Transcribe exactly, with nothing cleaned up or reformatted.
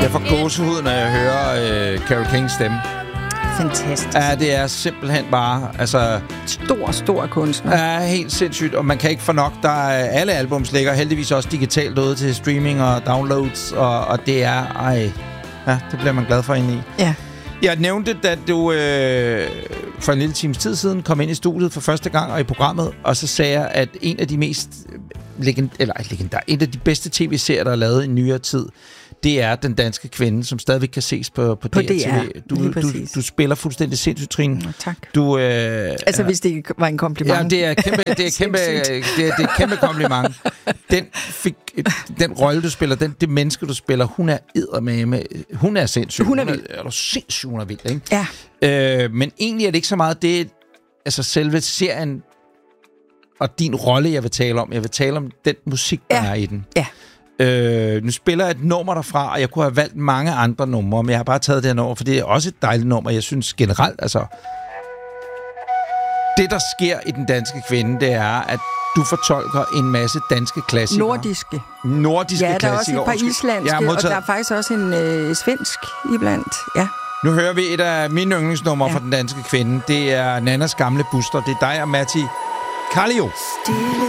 Jeg får gåsehud, når jeg hører øh, Carole Kings stemme. Fantastisk. Ja, det er simpelthen bare... Altså, stor, stor kunstner. Ja, helt sindssygt, og man kan ikke få nok. Der er, alle albums ligger heldigvis også digitalt ude til streaming og downloads, og, og det er... Ej, ja, det bliver man glad for ind i. Ja. Jeg nævnte, at du øh, for en lille times tid siden kom ind i studiet for første gang og i programmet, og så sagde jeg, at en af de mest legend, eller legendar, en af de bedste tv-serier, der er lavet i nyere tid, det er Den Danske Kvinde, som stadigvæk kan ses på, på, på D R T V. Du, du, du spiller fuldstændig sindssygt, Trine. Ja, tak. Du, øh, altså, hvis det var en kompliment. Ja, det er kæmpe, det er kæmpe, det er, det er kæmpe kompliment. Den, fik, den rolle, du spiller, den, det menneske, du spiller, hun er eddermame. Hun er sindssyg. Hun er vild. Hun er, er sindssyg, hun er vild, ikke? Ja. Øh, men egentlig er det ikke så meget det, altså selve serien og din rolle, jeg vil tale om. Jeg vil tale om den musik, der ja. er i den. Ja. Øh, nu spiller jeg et nummer derfra, og jeg kunne have valgt mange andre numre, men jeg har bare taget det her nummer, for det er også et dejligt nummer. Jeg synes generelt, altså... Det, der sker i Den Danske Kvinde, det er, at du fortolker en masse danske klassikere. Nordiske. Nordiske klassikere. Ja, der er klassikere. også et par islandske, ja, og der er faktisk også en øh, svensk iblandt. Ja. Nu hører vi et af mine yndlingsnumre ja. fra Den Danske Kvinde. Det er Nannas gamle buster. Det er dig og Matti Kallio.